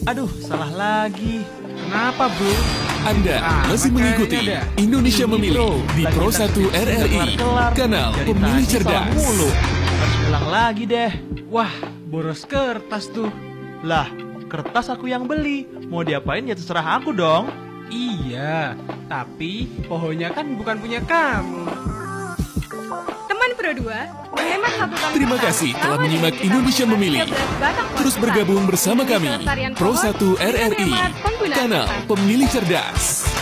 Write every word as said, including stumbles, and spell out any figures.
Aduh, salah lagi. Kenapa, bro? Anda Ah, masih makanya mengikuti ada. Indonesia Ini, Memilih bro. di Lagi Pro kita satu skripsi R R I, nggak kelar-kelar. kanal Dari Pemilih tadi salah Cerdas. mulu. Harus ulang lagi deh. Wah, boros kertas tuh. Lah, kertas aku yang beli. Mau diapain ya terserah aku dong. Iya, tapi pohonnya kan bukan punya kamu. Teman Pro dua, menghemat satu tahun. Terima kasih telah menyimak Indonesia Memilih. Terus bergabung bersama kami, Pro satu R R I, kanal Pemilih Cerdas.